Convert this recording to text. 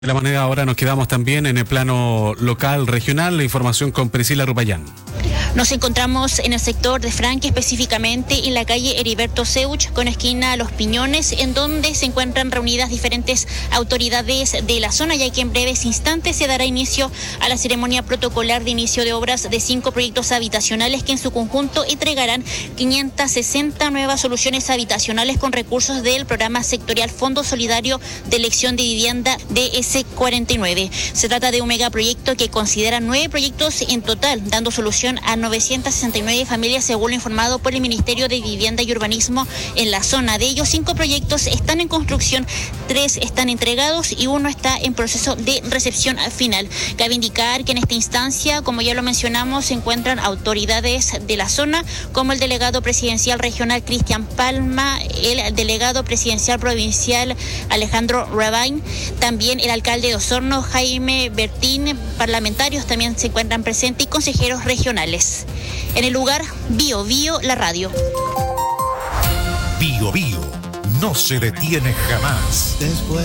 De la manera ahora nos quedamos también en el plano local, regional, la información con Priscila Rupayán. Nos encontramos en el sector de Franque, específicamente en la calle Heriberto Seuch, con esquina Los Piñones, en donde se encuentran reunidas diferentes autoridades de la zona, ya que en breves instantes se dará inicio a la ceremonia protocolar de inicio de obras de 5 proyectos habitacionales que en su conjunto entregarán 560 nuevas soluciones habitacionales con recursos del programa sectorial Fondo Solidario de Elección de Vivienda DS49. Se trata de un megaproyecto que considera 9 proyectos en total, dando solución a 969 familias, según lo informado por el Ministerio de Vivienda y Urbanismo en la zona. De ellos, 5 proyectos están en construcción, 3 están entregados y 1 está en proceso de recepción final. Cabe indicar que en esta instancia, como ya lo mencionamos, se encuentran autoridades de la zona, como el delegado presidencial regional Cristian Palma, el delegado presidencial provincial Alejandro Rabain, también el alcalde de Osorno, Jaime Bertín, parlamentarios también se encuentran presentes y consejeros regionales. En el lugar, Bio Bio, la radio. Bio Bio, no se detiene jamás.